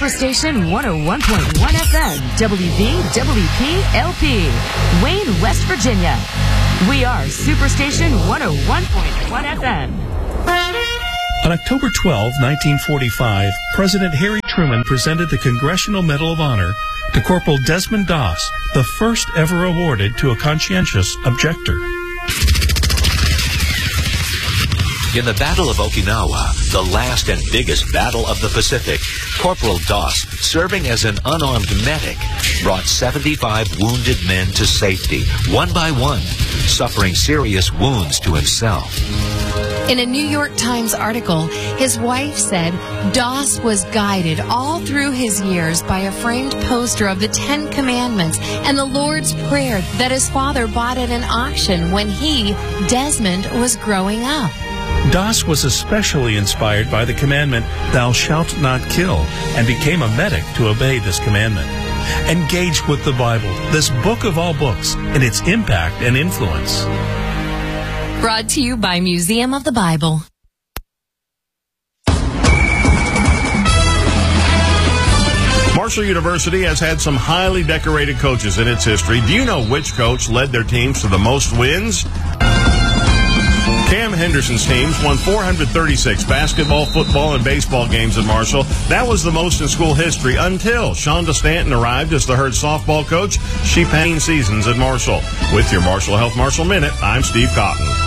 Superstation 101.1 FM, WVWP LP, Wayne, West Virginia. We are Superstation 101.1 FM. On October 12, 1945, President Harry Truman presented the Congressional Medal of Honor to Corporal Desmond Doss, the first ever awarded to a conscientious objector. In the Battle of Okinawa, the last and biggest battle of the Pacific, Corporal Doss, serving as an unarmed medic, brought 75 wounded men to safety, one by one, suffering serious wounds to himself. In a New York Times article, his wife said Doss was guided all through his years by a framed poster of the Ten Commandments and the Lord's Prayer that his father bought at an auction when he, Desmond, was growing up. Doss was especially inspired by the commandment, "Thou shalt not kill," and became a medic to obey this commandment. Engage with the Bible, this book of all books, and its impact and influence. Brought to you by Museum of the Bible. Marshall University has had some highly decorated coaches in its history. Do you know which coach led their teams to the most wins? Cam Henderson's teams won 436 basketball, football, and baseball games at Marshall. That was the most in school history until Shonda Stanton arrived as the Herd softball coach. She passed 10 seasons at Marshall. With your Marshall Health Marshall Minute, I'm Steve Cotton.